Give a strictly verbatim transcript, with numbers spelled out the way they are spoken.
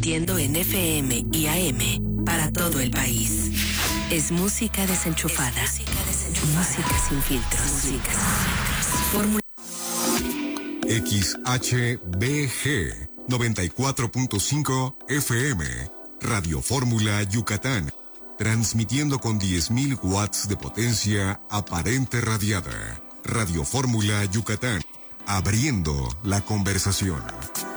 transmitiendo en F M y A M para todo el país. Es música desenchufada. Es música desenchufada. Música sin filtros. Música sin filtros. Fórmula X H B G noventa y cuatro punto cinco F M, Radio Fórmula Yucatán, transmitiendo con diez mil watts de potencia aparente radiada. Radio Fórmula Yucatán, abriendo la conversación.